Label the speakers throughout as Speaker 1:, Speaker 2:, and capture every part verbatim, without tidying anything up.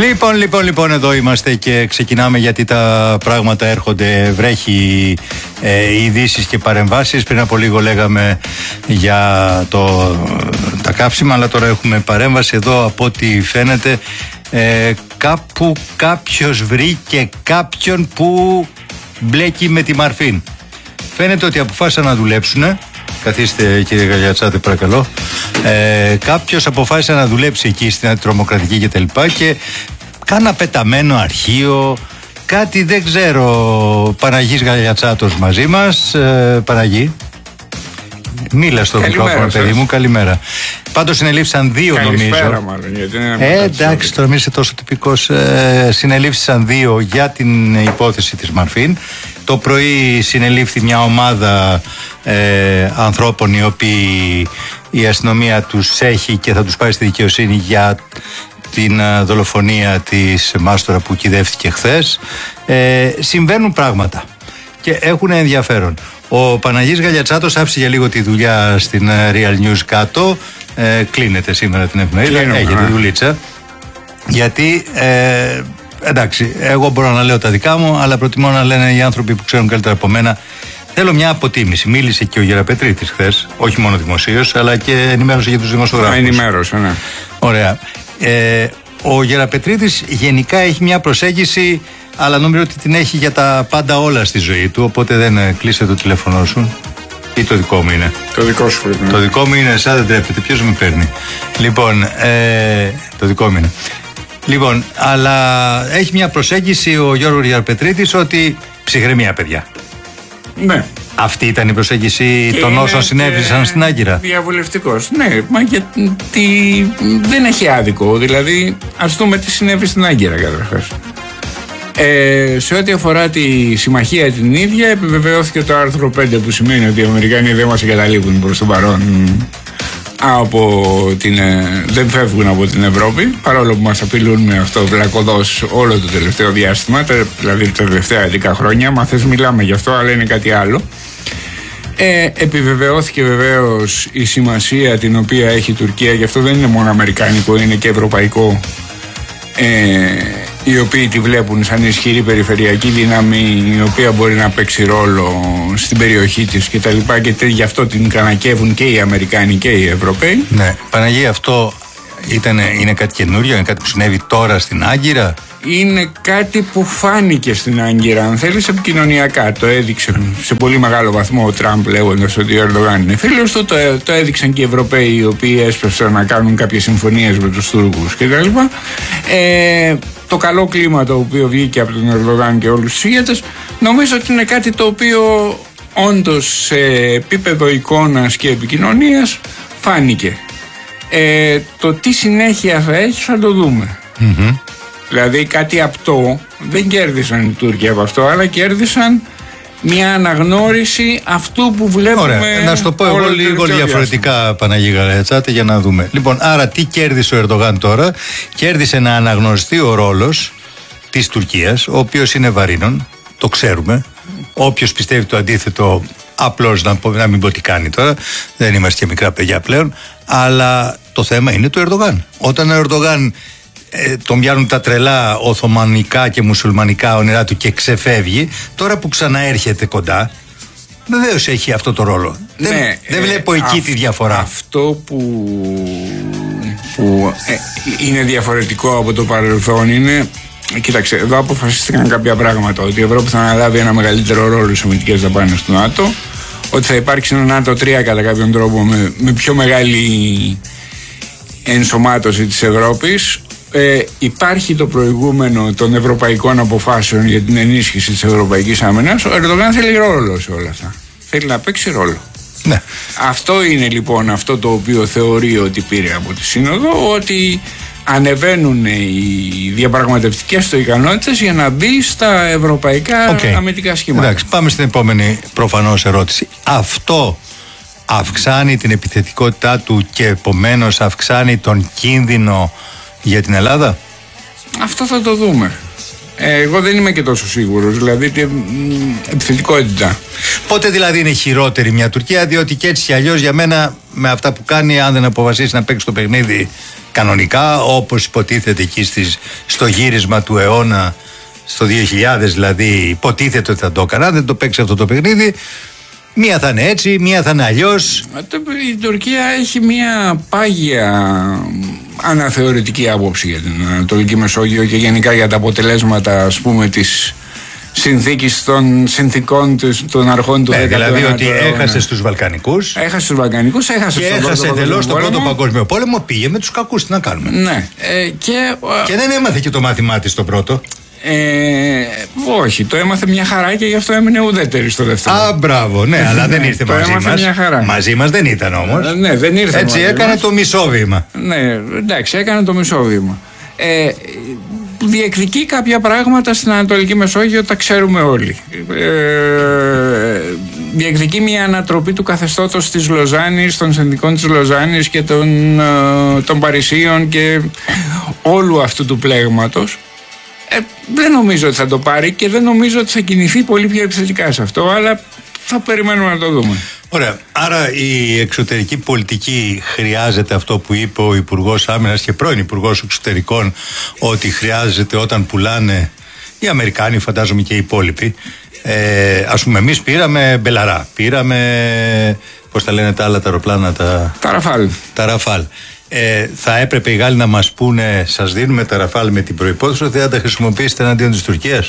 Speaker 1: Λοιπόν, λοιπόν, λοιπόν, εδώ είμαστε και ξεκινάμε γιατί τα πράγματα έρχονται, βρέχει ε, ειδήσεις και παρεμβάσεις. Πριν από λίγο λέγαμε για το, τα καύσιμα, αλλά τώρα έχουμε παρέμβαση εδώ από ό,τι φαίνεται. Ε, κάπου κάποιος βρήκε κάποιον που μπλέκει με τη Μαρφίν. Φαίνεται ότι αποφάσισαν να δουλέψουν. Καθίστε κύριε Γαλιατσάτε παρακαλώ. Ε, κάποιος αποφάσισε να δουλέψει εκεί στην αντιτρομοκρατική και τα λοιπά και κάνα πεταμένο αρχείο, κάτι δεν ξέρω. Παναγής Γαλιατσάτος μαζί μας. ε, Παναγή, μίλα στο μικρόφωνο παιδί μου, καλημέρα. Πάντως συνελήφθησαν δύο. Καλησπέρα, νομίζω μάλλον, γιατί είναι ε, εντάξει τώρα μην είσαι τόσο τυπικός. ε, Συνελήφθησαν δύο για την υπόθεση της Μαρφίν. Το πρωί συνελήφθη μια ομάδα ε, ανθρώπων οι οποίοι η αστυνομία τους έχει και θα τους πάει στη δικαιοσύνη για την uh, δολοφονία της Μάστορα που κυδεύτηκε χθες. Ε, συμβαίνουν πράγματα και έχουν ενδιαφέρον. Ο Παναγής Γαλιατσάτος άφησε για λίγο τη δουλειά στην uh, Real News κάτω. Ε, κλείνεται σήμερα την εφημερίδα. Έχετε ναι. δουλίτσα. Γιατί ε, εντάξει, εγώ μπορώ να λέω τα δικά μου, αλλά προτιμώ να λένε οι άνθρωποι που ξέρουν καλύτερα από μένα. Θέλω μια αποτίμηση. Μίλησε και ο Γεραπετρίτης χθες, όχι μόνο δημοσίως, αλλά και ενημέρωσε για τους δημοσιογράφους. Ενημέρωσε, ναι. Ωραία. Ε, ο Γεραπετρίτης γενικά έχει μια προσέγγιση, αλλά νομίζω ότι την έχει για τα πάντα όλα στη ζωή του. Οπότε δεν κλείσε το τηλέφωνο σου. Ή το δικό μου είναι.
Speaker 2: Το δικό σου πρέπει.
Speaker 1: Το δικό μου είναι, σαν δεν τρέπεται. Ποιος με παίρνει. Λοιπόν, ε, το δικό μου είναι. Λοιπόν, αλλά έχει μια προσέγγιση ο Γιώργος Γεραπετρίτης ότι ψυχραιμία, παιδιά.
Speaker 2: Ναι.
Speaker 1: Αυτή ήταν η προσέγγιση και των όσων συνέβησαν στην Άγκυρα.
Speaker 2: Διαβουλευτικός. Ναι, μα γιατί δεν έχει άδικο. Δηλαδή, ας δούμε τι συνέβη στην Άγκυρα καταρχάς. Ε, σε ό,τι αφορά τη συμμαχία την ίδια, επιβεβαιώθηκε το άρθρο πέντε που σημαίνει ότι οι Αμερικανοί δεν μας εγκαταλείπουν προς το παρόν. Από την, δεν φεύγουν από την Ευρώπη, παρόλο που μας απειλούν με αυτό βλακωδώς όλο το τελευταίο διάστημα, δηλαδή τα τελευταία έντεκα χρόνια. Μα θες μιλάμε γι' αυτό, αλλά είναι κάτι άλλο. Ε, επιβεβαιώθηκε βεβαίως η σημασία την οποία έχει η Τουρκία, και αυτό δεν είναι μόνο αμερικάνικο, είναι και ευρωπαϊκό, ε, οι οποίοι τη βλέπουν σαν ισχυρή περιφερειακή δύναμη, η οποία μπορεί να παίξει ρόλο στην περιοχή της και τα λοιπά, και γι' αυτό την κανακεύουν και οι Αμερικάνοι και οι Ευρωπαίοι.
Speaker 1: Ναι, Παναγία, αυτό ήταν, είναι κάτι καινούριο, είναι κάτι που συνέβη τώρα στην Άγκυρα.
Speaker 2: Είναι κάτι που φάνηκε στην Άγκυρα, αν θέλεις, επικοινωνιακά. Το έδειξε σε πολύ μεγάλο βαθμό ο Τραμπ, λέγοντας ότι ο Ερντογάν είναι φίλος του. Το, το έδειξαν και οι Ευρωπαίοι, οι οποίοι έσπευσαν να κάνουν κάποιες συμφωνίες με τους Τούρκους κτλ. Ε, το καλό κλίμα το οποίο βγήκε από τον Ερντογάν και όλους τους ηγέτες, νομίζω ότι είναι κάτι το οποίο όντως σε επίπεδο εικόνας και επικοινωνίας φάνηκε. Ε, το τι συνέχεια θα έχει θα το δούμε. Mm-hmm. Δηλαδή κάτι απτό δεν κέρδισαν οι Τούρκοι από αυτό, αλλά κέρδισαν μια αναγνώριση αυτού που βλέπουμε.
Speaker 1: Ωραία, να σου το πω εγώ λίγο διαφορετικά, Παναγή Γαλιατσάτε, για να δούμε. Λοιπόν, άρα τι κέρδισε ο Ερντογάν τώρα? Κέρδισε να αναγνωριστεί ο ρόλος της Τουρκίας, ο οποίος είναι βαρύνων, το ξέρουμε. Όποιος πιστεύει το αντίθετο, απλώς να, να μην πω τι κάνει τώρα, δεν είμαστε και μικρά παιδιά πλέον, αλλά το θέμα είναι του Ερντογάν. Όταν ο Ερντογάν Ε, τον πιάνουν τα τρελά οθωμανικά και μουσουλμανικά όνειρά του και ξεφεύγει, τώρα που ξαναέρχεται κοντά, βεβαίως έχει αυτό το ρόλο. Ναι, δεν δεν ε, βλέπω εκεί αυ, τη διαφορά.
Speaker 2: Αυτό που, που ε, είναι διαφορετικό από το παρελθόν είναι, κοίταξε, εδώ αποφασίστηκαν κάποια πράγματα, ότι η Ευρώπη θα αναλάβει ένα μεγαλύτερο ρόλο στις αμυντικές δαπάνες του ΝΑΤΟ, ότι θα υπάρξει ένα ΝΑΤΟ τρία κατά κάποιον τρόπο με, με πιο μεγάλη ενσωμάτωση της Ευρώπης. Ε, υπάρχει το προηγούμενο των ευρωπαϊκών αποφάσεων για την ενίσχυση της ευρωπαϊκής άμυνας. Ο Ερντογάν θέλει ρόλο σε όλα αυτά. Θέλει να παίξει ρόλο.
Speaker 1: Ναι.
Speaker 2: Αυτό είναι λοιπόν αυτό το οποίο θεωρεί ότι πήρε από τη Σύνοδο, ότι ανεβαίνουν οι διαπραγματευτικές του ικανότητες για να μπει στα ευρωπαϊκά okay. αμυντικά σχήματα.
Speaker 1: Εντάξει, πάμε στην επόμενη προφανώς ερώτηση. Αυτό αυξάνει την επιθετικότητά του και επομένως αυξάνει τον κίνδυνο για την Ελλάδα?
Speaker 2: Αυτό θα το δούμε. Ε, εγώ δεν είμαι και τόσο σίγουρος. Δηλαδή, επιθετικότητα.
Speaker 1: Πότε δηλαδή είναι χειρότερη μια Τουρκία, διότι και έτσι κι αλλιώς για μένα με αυτά που κάνει, αν δεν αποφασίσει να παίξει το παιχνίδι κανονικά, όπως υποτίθεται εκεί στις, στο γύρισμα του αιώνα, στο δύο χιλιάδες δηλαδή, υποτίθεται ότι θα το έκανα, δεν το παίξει αυτό το παιχνίδι. Μία θα είναι έτσι, μία θα είναι αλλιώς.
Speaker 2: Η Τουρκία έχει μία πάγια αναθεωρητική άποψη για την Ανατολική Μεσόγειο και γενικά για τα αποτελέσματα, ας πούμε, της συνθήκης των συνθήκων των αρχών του
Speaker 1: ναι,
Speaker 2: δέκατου αιώνα.
Speaker 1: Δηλαδή ότι έχασε στους Βαλκανικούς.
Speaker 2: Έχασε στους Βαλκανικούς, έχασε
Speaker 1: και
Speaker 2: στον
Speaker 1: έχασε εντελώς τον Πρώτο Παγκόσμιο Πόλεμο. Πήγε με τους κακούς, τι να κάνουμε.
Speaker 2: Ναι. Ε, και,
Speaker 1: και δεν έμαθε και το μάθημά της στο πρώτο.
Speaker 2: Ε, όχι, το έμαθε μια χαρά και γι' αυτό έμεινε ουδέτερη στο δεύτερο.
Speaker 1: Α, μπράβο, ναι, αλλά δεν ήρθε μαζί μας. Μαζί μας δεν ήταν όμως.
Speaker 2: Ε, ναι, δεν ήρθε.
Speaker 1: Έτσι έκανε μας. Το μισό βήμα.
Speaker 2: Ναι, εντάξει, έκανε το μισό βήμα. Ε, διεκδικεί κάποια πράγματα στην Ανατολική Μεσόγειο, τα ξέρουμε όλοι. Ε, διεκδικεί μια ανατροπή του καθεστώτος της Λοζάνης, των συνδικών της Λοζάνης και των, των Παρισίων και όλου αυτού του πλέγματος. Ε, δεν νομίζω ότι θα το πάρει και δεν νομίζω ότι θα κινηθεί πολύ πιο επιθετικά σε αυτό, αλλά θα περιμένουμε να το δούμε.
Speaker 1: Ωραία. Άρα η εξωτερική πολιτική χρειάζεται αυτό που είπε ο Υπουργός Άμυνας και πρώην Υπουργός Εξωτερικών, ότι χρειάζεται όταν πουλάνε οι Αμερικάνοι, φαντάζομαι και οι υπόλοιποι. Ε, ας πούμε, εμείς πήραμε Μπελαρά, πήραμε, πώς τα λένε τα άλλα τα αεροπλάνα, τα,
Speaker 2: τα Ραφάλ.
Speaker 1: Τα Ραφάλ. Ε, θα έπρεπε οι Γάλλοι να μας πούνε, σας δίνουμε τα Ραφάλ με την προϋπόθεση ότι θα τα χρησιμοποιήσετε εναντίον της Τουρκίας.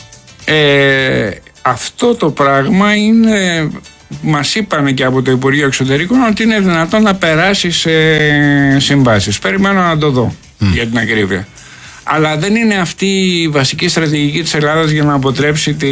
Speaker 2: Ε, αυτό το πράγμα είναι, μας είπαν και από το Υπουργείο Εξωτερικών, ότι είναι δυνατόν να περάσει σε συμβάσεις. Περιμένω να το δω mm. για την ακρίβεια. Αλλά δεν είναι αυτή η βασική στρατηγική της Ελλάδας για να αποτρέψει τη...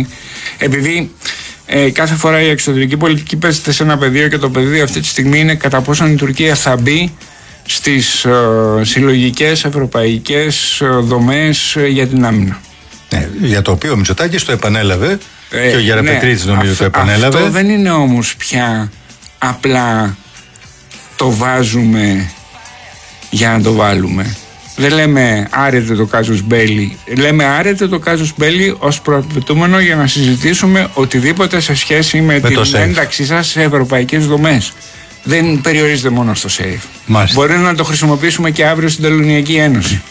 Speaker 2: Επειδή ε, κάθε φορά η εξωτερική πολιτική παίζεται σε ένα πεδίο και το πεδίο αυτή τη στιγμή είναι κατά πόσον η Τουρκία θα μπει στις ε, συλλογικές ευρωπαϊκές ε, δομές ε, για την άμυνα.
Speaker 1: Ναι, για το οποίο ο Μητσοτάκης το επανέλαβε ε, και ο Γεραπετρίτης ναι, νομίζω αυ, το επανέλαβε.
Speaker 2: Αυτό δεν είναι όμως πια απλά το βάζουμε για να το βάλουμε. Δεν λέμε άρετε το κάζους μπέλι. Λέμε άρετε το κάζους μπέλι ως προαπαιτούμενο για να συζητήσουμε οτιδήποτε σε σχέση με, με την ένταξή σας σε ευρωπαϊκές δομές. Δεν περιορίζεται μόνο στο ΣΕΙΦ. Μπορεί να το χρησιμοποιήσουμε και αύριο στην Τελωνιακή Ένωση.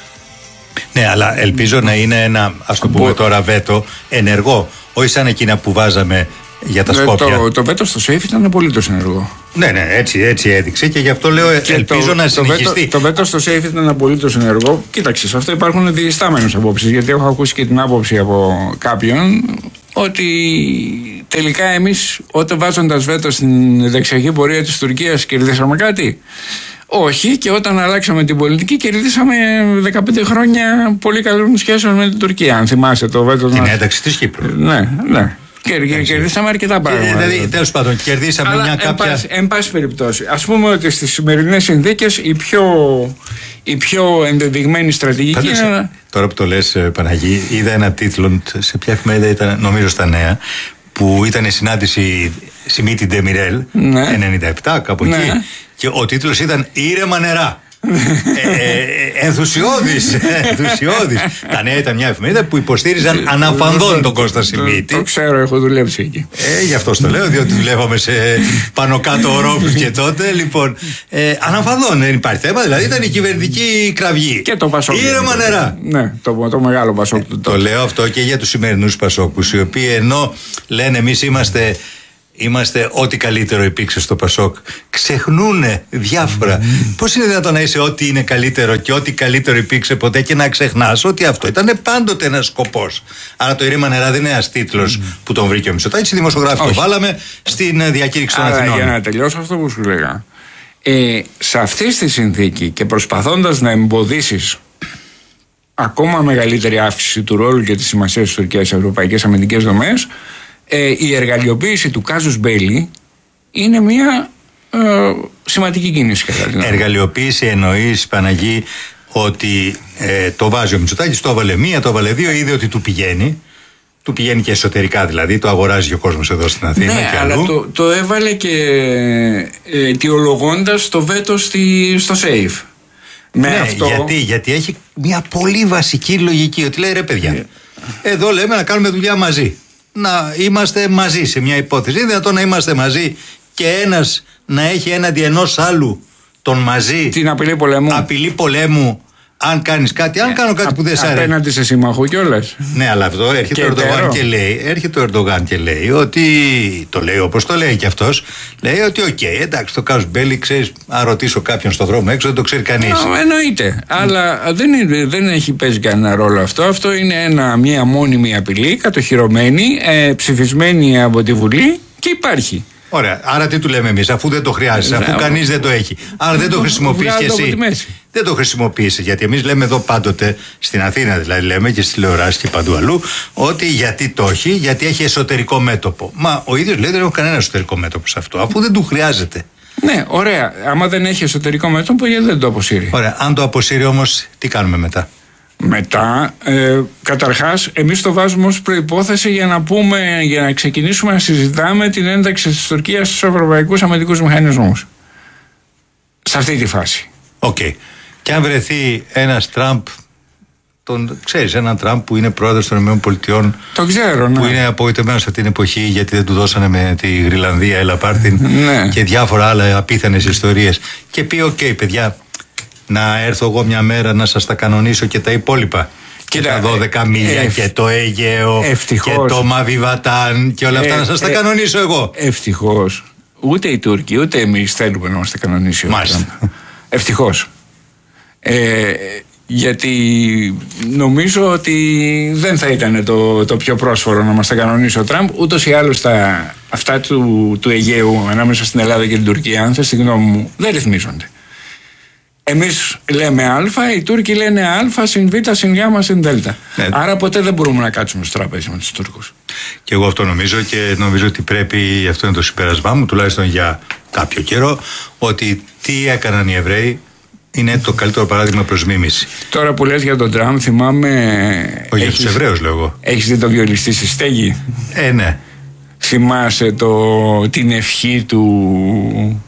Speaker 1: Ναι, αλλά ελπίζω να είναι ένα, ας το πούμε τώρα, βέτο ενεργό. Όχι σαν εκείνα που βάζαμε για τα Σκόπια.
Speaker 2: Το, το βέτο στο ΣΕΙΦ ήταν απολύτως ενεργό.
Speaker 1: Ναι, ναι, έτσι, έτσι έδειξε και γι' αυτό λέω και ελπίζω το, να συνεχιστεί.
Speaker 2: Το βέτο, το βέτο στο ΣΕΙΦ ήταν απολύτως ενεργό. Κοίταξε, σε αυτό υπάρχουν διστάμενες απόψεις. Γιατί έχω ακούσει και την άποψη από κάποιον ότι τελικά εμείς, όταν βάζοντας βέτο στην δεξιακή πορεία της Τουρκίας, κερδίσαμε κάτι. Όχι, και όταν αλλάξαμε την πολιτική κερδίσαμε δεκαπέντε χρόνια πολύ καλών σχέσεων με την Τουρκία. Αν θυμάσαι το βέτο.
Speaker 1: Την ένταξη της Κύπρου.
Speaker 2: Ναι, ναι. Και κερδίσαμε αρκετά πράγματα.
Speaker 1: Δηλαδή, τέλος πάντων, κερδίσαμε
Speaker 2: αλλά
Speaker 1: μια
Speaker 2: εν
Speaker 1: κάποια.
Speaker 2: Πάση, εν πάση περιπτώσει, ας πούμε ότι στις σημερινές συνθήκες η πιο, η πιο ενδεδειγμένη στρατηγική
Speaker 1: Πάντως, είναι. Τώρα που το λες, Παναγί, είδα ένα τίτλο σε ποια εφημερίδα ήταν, νομίζω στα Νέα, που ήταν η συνάντηση Σιμίτη Ντεμιρέλ, ναι. ενενήντα επτά, κάπου ναι. εκεί. Και ο τίτλος ήταν «Ήρεμα νερά». ε, ε, ενθουσιώδης, ενθουσιώδης. Τα Νέα ήταν μια εφημερίδα που υποστήριζαν αναφανδόν τον Κώστα Σιμίτη.
Speaker 2: Το, το ξέρω, έχω δουλέψει εκεί.
Speaker 1: Ε, γι' αυτό το λέω, διότι δουλεύαμε σε πάνω κάτω ορόφους και τότε. Λοιπόν, ε, αναφανδόν δεν υπάρχει θέμα, δηλαδή ήταν η κυβερνητική κραυγή.
Speaker 2: Και το Πασόκ.
Speaker 1: Ήρεμα νερά.
Speaker 2: Ναι, το, το μεγάλο Πασόκ.
Speaker 1: Ε, το λέω αυτό και για τους σημερινούς Πασόκους, οι οποίοι ενώ λένε εμείς είμαστε. Είμαστε ό,τι καλύτερο υπήρξε στο Πασόκ. Ξεχνούνε διάφορα. Mm. Πώς είναι δυνατόν να είσαι ό,τι είναι καλύτερο και ό,τι καλύτερο υπήρξε ποτέ και να ξεχνάς ότι αυτό ήταν πάντοτε ένας σκοπός. Άρα το «Ήρεμα νερά» δεν είναι ένας τίτλος mm. που τον βρήκε ο Μητσοτάκης. Οι δημοσιογράφοι το βάλαμε στην διακήρυξη των Αθηνών.
Speaker 2: Για να τελειώσω αυτό που σου λέγα. Ε, σε αυτή τη συνθήκη και προσπαθώντας να εμποδίσεις ακόμα μεγαλύτερη αύξηση του ρόλου και της σημασίας της Τουρκίας σε ευρωπαϊκές αμυντικές δομές, Ε, η εργαλειοποίηση του κάζους μπέλι είναι μια ε, σημαντική κίνηση.
Speaker 1: Εργαλειοποίηση εννοείς, Παναγί, ότι ε, το βάζει ο Μητσοτάκης, το έβαλε μία, το έβαλε δύο, είδε ότι του πηγαίνει. Του πηγαίνει και εσωτερικά δηλαδή, το αγοράζει ο κόσμος εδώ στην Αθήνα.
Speaker 2: Ναι,
Speaker 1: και
Speaker 2: αλλά
Speaker 1: αλλού.
Speaker 2: Το, το έβαλε και ε, αιτιολογώντας το βέτο στη, στο ΣΕΙΦ.
Speaker 1: Ναι, αυτό... γιατί, γιατί έχει μια πολύ βασική λογική, ότι λέει ρε παιδιά, yeah. εδώ λέμε να κάνουμε δουλειά μαζί. να είμαστε μαζί σε μια υπόθεση. Είναι δυνατόν να είμαστε μαζί και ένας να έχει έναντι ενός άλλου τον μαζί.
Speaker 2: Την απειλή πολέμου.
Speaker 1: Απειλή πολέμου. Αν κάνεις κάτι, αν κάνω κάτι Α, που δεν σ' αρέσει.
Speaker 2: Απέναντι σε σύμμαχο κιόλας.
Speaker 1: Ναι, αλλά αυτό έρχεται ο Ερντογάν και λέει, έρχεται ο Ερντογάν και λέει ότι. Το λέει όπως το λέει κι αυτός. Λέει ότι, οκ, okay, εντάξει, το Casus Belli, ξέρεις, αν ρωτήσω κάποιον στον δρόμο έξω, δεν το ξέρει κανείς.
Speaker 2: No, εννοείται. Mm. Αλλά δεν, είναι, δεν έχει παίζει κανένα ρόλο αυτό. Αυτό είναι ένα, μια μόνιμη απειλή, κατοχυρωμένη, ε, ψηφισμένη από τη Βουλή και υπάρχει.
Speaker 1: Ωραία. Άρα τι του λέμε εμείς, αφού δεν το χρειάζεσαι, αφού κανείς δεν το έχει. Άρα δεν το χρησιμοποιείς και εσύ. Δεν το χρησιμοποιείς. Γιατί εμείς λέμε εδώ πάντοτε, στην Αθήνα δηλαδή, λέμε και στις τηλεοράσεις και παντού αλλού, ότι γιατί το έχει, γιατί έχει εσωτερικό μέτωπο. Μα ο ίδιος λέει δεν έχω κανένα εσωτερικό μέτωπο σε αυτό, αφού δεν του χρειάζεται.
Speaker 2: Ναι, ωραία. Άμα δεν έχει εσωτερικό μέτωπο, γιατί δεν το αποσύρει.
Speaker 1: Ωραία. Αν το αποσύρει όμως, τι κάνουμε μετά?
Speaker 2: Μετά, ε, καταρχάς, εμείς το βάζουμε ως προϋπόθεση για να πούμε, για να ξεκινήσουμε να συζητάμε την ένταξη της Τουρκίας στους ευρωπαϊκούς αμυντικούς μηχανισμούς. Σε αυτή τη φάση.
Speaker 1: Οκ. Okay. Και αν βρεθεί ένας Τραμπ, τον ξέρεις, έναν Τραμπ που είναι πρόεδρος των ΗΠΑ.
Speaker 2: Το ξέρω, ναι.
Speaker 1: Που είναι απογοητευμένος αυτή την εποχή γιατί δεν του δώσανε με τη Γρυλανδία, έλα πάρτιν, ναι. Και διάφορα άλλα απίθανες ιστορίες. Και πει: οκ, okay, παιδιά, να έρθω εγώ μια μέρα να σας τα κανονίσω και τα υπόλοιπα. Και τα δώδεκα μίλια ευ... και το Αίγαιο ευτυχώς. Και το Μαβιβατάν και όλα αυτά ε, να σας τα ε, κανονίσω εγώ.
Speaker 2: Ευτυχώς. Ούτε οι Τούρκοι ούτε εμείς θέλουμε να μας τα κανονίσει.
Speaker 1: Μάλιστα.
Speaker 2: Ευτυχώς. Ε, γιατί νομίζω ότι δεν θα ήταν το, το πιο πρόσφορο να μας τα κανονίσει ο Τραμπ. Ούτως ή άλλως τα, αυτά του, του Αιγαίου ανάμεσα στην Ελλάδα και την Τουρκία, αν θες τη γνώμη μου, δεν ρυθμίζονται. Εμείς λέμε Α, οι Τούρκοι λένε Α, συν Β, συν Γ, συν Δ. Ναι. Άρα ποτέ δεν μπορούμε να κάτσουμε στο τραπέζι με τους Τούρκους.
Speaker 1: Και εγώ αυτό νομίζω και νομίζω ότι πρέπει, αυτό είναι το συμπέρασμά μου, τουλάχιστον για κάποιο καιρό, ότι τι έκαναν οι Εβραίοι είναι το καλύτερο παράδειγμα προς μίμηση.
Speaker 2: Τώρα που λες για τον Τραμπ, θυμάμαι.
Speaker 1: Όχι για τους Εβραίους, λέω εγώ.
Speaker 2: Έχεις δει το βιολιστή στη στέγη?
Speaker 1: Ε, ναι.
Speaker 2: Θυμάσαι το, την ευχή του.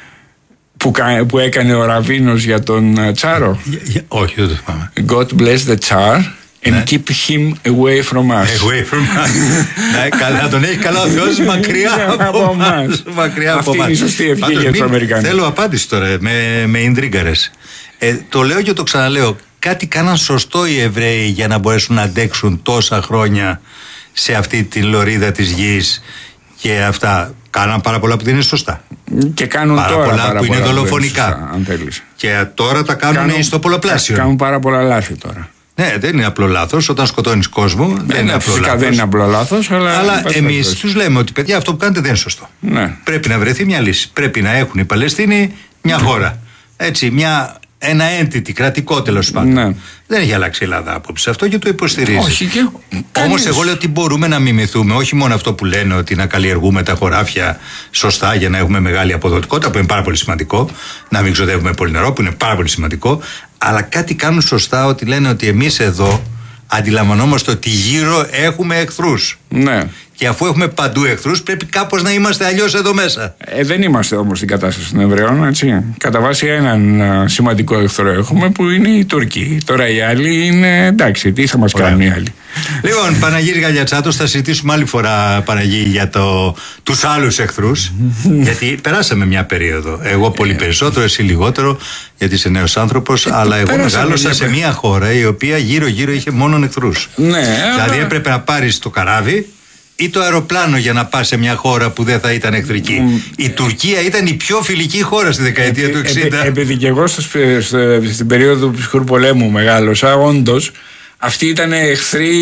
Speaker 2: Που, που έκανε ο Ραβίνος για τον Τσάρο.
Speaker 1: Yeah, yeah, όχι, δεν το θυμάμαι.
Speaker 2: God bless the Tsar and ναι. keep him away from us.
Speaker 1: Away from us. Ναι, καλά, τον έχει καλά ο Θεός μακριά από εμάς. Μακριά από εμάς.
Speaker 2: Αυτή είναι η σωστή ευχή για τους Αμερικάνους.
Speaker 1: Θέλω απάντηση τώρα, με, με ιντρίγκαρες. Ε, το λέω και το ξαναλέω. Κάτι κάναν σωστό οι Εβραίοι για να μπορέσουν να αντέξουν τόσα χρόνια σε αυτή τη λωρίδα της γης και αυτά. Κάναν πάρα πολλά που δεν είναι σωστά.
Speaker 2: Και κάνουν
Speaker 1: πάρα
Speaker 2: τώρα
Speaker 1: πολλά
Speaker 2: πάρα
Speaker 1: που
Speaker 2: πολλά
Speaker 1: είναι δολοφονικά.
Speaker 2: Αν θέλεις.
Speaker 1: Και τώρα τα κάνουν, κάνουν στο πολλαπλάσιο.
Speaker 2: Κάνουν πάρα πολλά λάθη τώρα.
Speaker 1: Ναι, δεν είναι απλό λάθος. Όταν σκοτώνεις κόσμο, ναι, δεν είναι απλό λάθος.
Speaker 2: Δεν είναι απλό λάθος, αλλά.
Speaker 1: Αλλά εμείς τους λέμε ότι παιδιά, αυτό που κάνετε δεν είναι σωστό.
Speaker 2: Ναι.
Speaker 1: Πρέπει να βρεθεί μια λύση. Πρέπει να έχουν οι Παλαιστίνοι μια χώρα. Έτσι, μια. Ένα entity, κρατικό τέλος πάντων. Ναι. Δεν έχει αλλάξει η Ελλάδα άποψη αυτό και το υποστηρίζει.
Speaker 2: Όχι και.
Speaker 1: Όμως εγώ λέω ότι μπορούμε να μιμηθούμε, όχι μόνο αυτό που λένε ότι να καλλιεργούμε τα χωράφια σωστά για να έχουμε μεγάλη αποδοτικότητα, που είναι πάρα πολύ σημαντικό, να μην ξοδεύουμε πολύ νερό, που είναι πάρα πολύ σημαντικό, αλλά κάτι κάνουν σωστά ότι λένε ότι εμείς εδώ αντιλαμβανόμαστε ότι γύρω έχουμε εχθρούς.
Speaker 2: Ναι.
Speaker 1: Και αφού έχουμε παντού εχθρούς, πρέπει κάπως να είμαστε αλλιώς εδώ μέσα.
Speaker 2: Ε, δεν είμαστε όμως στην κατάσταση των Εβραίων, έτσι. Κατά βάση έναν α, σημαντικό εχθρό έχουμε που είναι οι Τούρκοι. Τώρα οι άλλοι είναι εντάξει, τι θα μας κάνουν οι άλλοι.
Speaker 1: Λοιπόν, Παναγύρη Γαλιατσάτος, θα συζητήσουμε άλλη φορά, Παναγί, για το, τους άλλους εχθρούς. Γιατί περάσαμε μια περίοδο. Εγώ πολύ περισσότερο, εσύ λιγότερο, γιατί είσαι νέος άνθρωπος. Ε, αλλά εγώ μεγάλωσα μια... σε μια χώρα η οποία γύρω-γύρω είχε μόνον εχθρούς.
Speaker 2: Ναι,
Speaker 1: δηλαδή
Speaker 2: αλλά...
Speaker 1: έπρεπε να πάρεις το καράβι ή το αεροπλάνο για να πας σε μια χώρα που δεν θα ήταν εχθρική. Mm. Η Τουρκία ήταν η πιο φιλική χώρα στη δεκαετία ε, του εξήντα.
Speaker 2: Ε, επειδή και εγώ στο, στο, στην περίοδο του ψυχρού πολέμου μεγάλωσα, όντως αυτοί ήταν εχθροί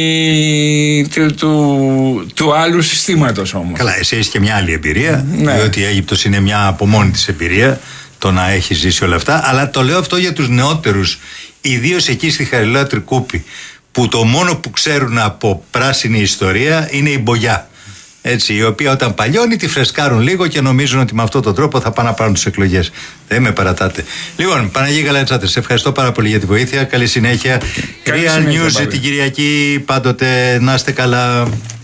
Speaker 2: του, του, του άλλου συστήματος όμως.
Speaker 1: Καλά, εσύ έχεις και μια άλλη εμπειρία,
Speaker 2: ναι.
Speaker 1: Διότι η Αίγυπτος είναι μια από μόνη της εμπειρία, το να έχει ζήσει όλα αυτά. Αλλά το λέω αυτό για τους νεότερους, ιδίως εκεί στη Χαριλάου Τρικούπη, που το μόνο που ξέρουν από πράσινη ιστορία είναι η μπογιά. Έτσι, η οποία όταν παλιώνει τη φρεσκάρουν λίγο και νομίζουν ότι με αυτόν τον τρόπο θα πάνε να πάρουν τις εκλογές. Δεν με παρατάτε. Λοιπόν, Παναγία Γαλατσάτη, σε ευχαριστώ πάρα πολύ για τη βοήθεια. Καλή συνέχεια. Real News την Κυριακή, πάντοτε να είστε καλά.